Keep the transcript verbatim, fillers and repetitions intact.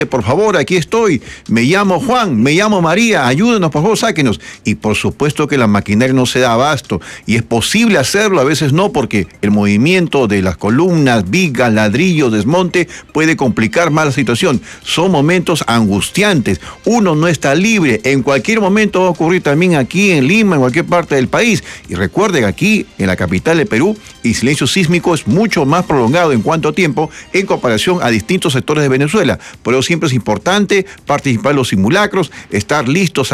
Por favor, aquí estoy, me llamo Juan, me llamo María, ayúdenos, por favor, sáquenos. Y por supuesto que la maquinaria no se da abasto, y es posible hacerlo, a veces no, porque el movimiento de las columnas, vigas, ladrillos, desmonte, puede complicar más la situación. Son momentos angustiantes, uno no está libre, en cualquier momento va a ocurrir también aquí en Lima, en cualquier parte del país. Y recuerden, aquí, en la capital de Perú, el silencio sísmico es mucho más prolongado en cuanto a tiempo en comparación a distintos sectores de Venezuela. Por eso siempre es importante participar en los simulacros, estar listos